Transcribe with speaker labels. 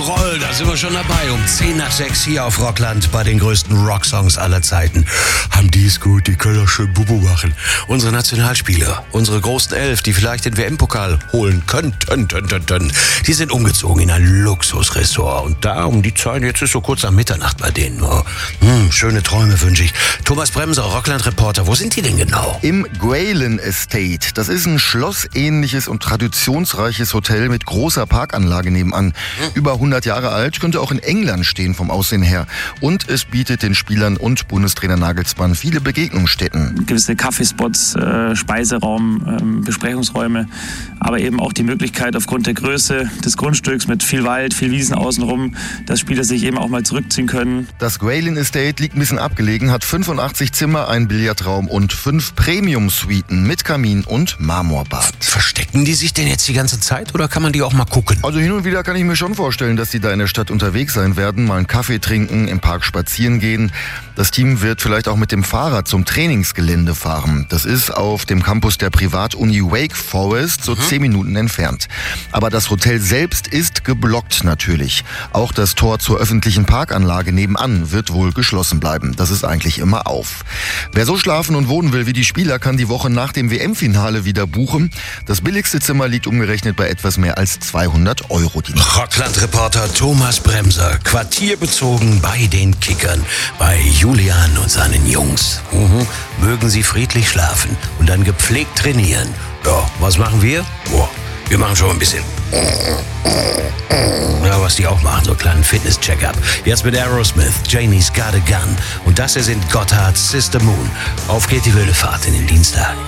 Speaker 1: Rock'n'Roll, da sind wir schon dabei. Um 5:10 hier auf Rockland bei den größten Rocksongs aller Zeiten. Haben die es gut, die können doch schön Bubu machen. Unsere Nationalspieler, unsere großen 11, die vielleicht den WM-Pokal holen könnten, die sind umgezogen in ein Luxusressort. Und da um die Zeit, jetzt ist so kurz nach Mitternacht bei denen. Oh, schöne Träume wünsche ich. Thomas Bremser, Rockland-Reporter, wo sind die denn genau?
Speaker 2: Im Gwaylin Estate. Das ist ein schlossähnliches und traditionsreiches Hotel mit großer Parkanlage nebenan. Über 100 Jahre alt, könnte auch in England stehen vom Aussehen her. Und es bietet den Spielern und Bundestrainer Nagelsmann viele Begegnungsstätten.
Speaker 3: Gewisse Kaffeespots, Speiseraum, Besprechungsräume, aber eben auch die Möglichkeit aufgrund der Größe des Grundstücks mit viel Wald, viel Wiesen außenrum, dass Spieler sich eben auch mal zurückziehen können.
Speaker 2: Das Gwaylin Estate liegt ein bisschen abgelegen, hat 85 Zimmer, einen Billardraum und 5 Premium-Suiten mit Kamin und Marmorbad.
Speaker 1: Verstecken die sich denn jetzt die ganze Zeit oder kann man die auch mal gucken?
Speaker 2: Also hin und wieder kann ich mir schon vorstellen, dass die da in der Stadt unterwegs sein werden, mal einen Kaffee trinken, im Park spazieren gehen. Das Team wird vielleicht auch mit dem Fahrrad zum Trainingsgelände fahren. Das ist auf dem Campus der Privatuni Wake Forest, so 10 Minuten entfernt. Aber das Hotel selbst ist geblockt natürlich. Auch das Tor zur öffentlichen Parkanlage nebenan wird wohl geschlossen bleiben. Das ist eigentlich immer auf. Wer so schlafen und wohnen will wie die Spieler, kann die Woche nach dem WM-Finale wieder buchen. Das billigste Zimmer liegt umgerechnet bei etwas mehr als 200 € die Nacht.
Speaker 1: Rockland-Reporter Thomas Bremser, quartierbezogen bei den Kickern, bei Julian und seinen Jungs. Mögen sie friedlich schlafen und dann gepflegt trainieren. Ja, was machen wir? Wir machen schon ein bisschen. Ja, was die auch machen, so einen kleinen Fitness-Check-up. Jetzt mit Aerosmith, Janie's Got a Gun. Und das hier sind Gotthards Sister Moon. Auf geht die wilde Fahrt in den Dienstag.